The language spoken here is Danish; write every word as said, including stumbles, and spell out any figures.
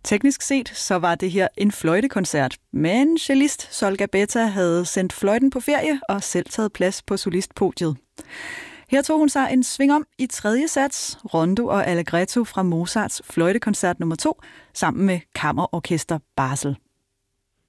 Teknisk set så var det her en fløjtekoncert, men cellist Sol Gabetta havde sendt fløjten på ferie og selv taget plads på solistpodiet. Her tog hun sig en sving om i tredje sats, Rondo og Allegretto fra Mozarts fløjtekoncert nummer to, sammen med Kammerorkester Basel.